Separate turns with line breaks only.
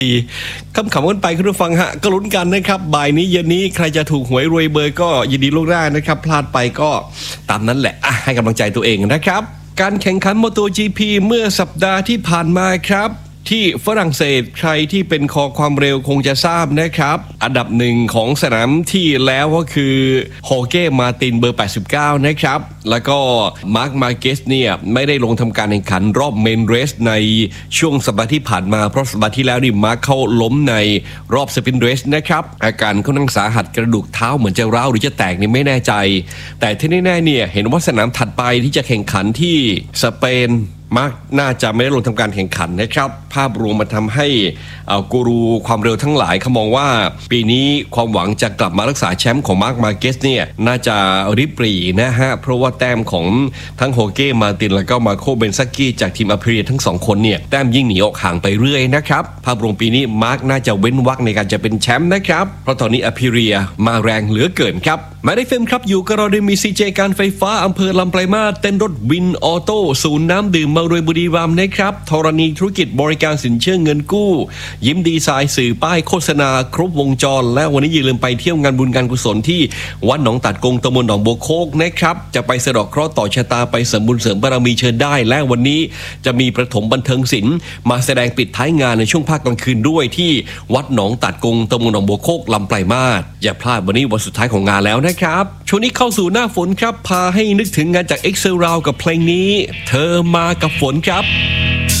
คำกันไปคุณผู้ฟังฮะก็ลุ้นกันนะครับบ่ายนี้เย็นนี้ใครจะถูกหวยรวยเบอร์ก็ยินดีล่วงหน้านะครับพลาดไปก็ตามนั้นแหละให้กำลังใจตัวเองนะครับการแข่งขันมอเตอร์ GP เมื่อสัปดาห์ที่ผ่านมาครับที่ฝรั่งเศสใครที่เป็นคอความเร็วคงจะทราบนะครับอันดับหนึ่งของสนามที่แล้วก็คือโฮเก้มาตินเบอร์89นะครับแล้วก็มาร์คมาเกสเนี่ยไม่ได้ลงทำการแข่งขันรอบเมนเรสในช่วงสัปดาห์ที่ผ่านมาเพราะสัปดาห์ที่แล้วนี่มาร์คเข้าล้มในรอบสปรินต์เรสนะครับอาการเขานั่งสาหัสกระดูกเท้าเหมือนจะร้าวหรือจะแตกนี่ไม่แน่ใจแต่ที่แน่ๆเนี่ยเห็นว่าสนามถัดไปที่จะแข่งขันที่สเปนมาร์กน่าจะไม่ได้ลงทำการแข่งขันนะครับภาพรวมมันทำให้กูรูความเร็วทั้งหลายเขามองว่าปีนี้ความหวังจะกลับมารักษาแชมป์ของมาร์กมาเกสเนี่ยน่าจะริบหรี่นะฮะเพราะว่าแต้มของทั้งโฮเก้มาตินแล้วก็มาโคเบนซักกี้จากทีมอพริเลียทั้งสองคนเนี่ยแต้มยิ่งหนีออกห่างไปเรื่อยนะครับภาพรวมปีนี้มาร์กน่าจะเว้นวรรคในการจะเป็นแชมป์นะครับเพราะตอนนี้อพริเลียมาแรงเหลือเกินครับมาได้เฟมครับอยู่กับเราโดยมีซีเจการไฟฟ้าอำเภอลำปลายมาศเต้นรถวินออโต้ศูนย์น้ำดื่มมารวยบุรีรัมย์นะครับธรณีธุรกิจบริการสินเชื่อเงินกู้ยิ้มดีไซน์สื่อป้ายโฆษณาครบวงจรและวันนี้อย่าลืมไปเที่ยวงานบุญการกุศลที่วัดหนองตัดกงตำบลหนองบัวโคกนะครับจะไปสะเดาะเคราะห์ต่อชะตาไปเสริมบุญเสริมบารมีเชิญได้และวันนี้จะมีประถมบันเทิงศิลป์มาแสดงปิดท้ายงานในช่วงภาคกลางคืนด้วยที่วัดหนองตัดกงตำบลหนองบัวโคกลำปลายมาศอย่าพลาดวันนี้วันสุดท้ายของงานแล้วนะครับช่วงนี้เข้าสู่หน้าฝนครับพาให้นึกถึงงานจาก Excel Round กับเพลงนี้เธอมากับฝนครับ